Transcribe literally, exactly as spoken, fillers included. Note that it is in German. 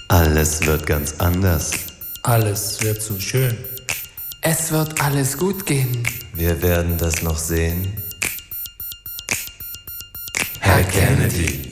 Alles wird ganz anders. Alles wird so schön. Es wird alles gut gehen. Wir werden das noch sehen. Herr Kennedy.